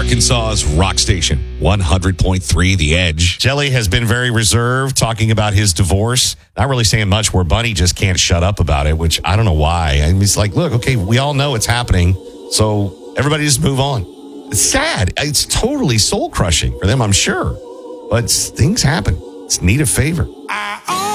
Arkansas's rock station, 100.3 The Edge. Jelly has been very reserved, talking about his divorce. Not really saying much, where Bunny just can't shut up about it, which I don't know why. I mean, it's like, look, okay, we all know it's happening, so everybody just move on. It's sad. It's totally soul-crushing for them, I'm sure. But things happen. It's need a favor.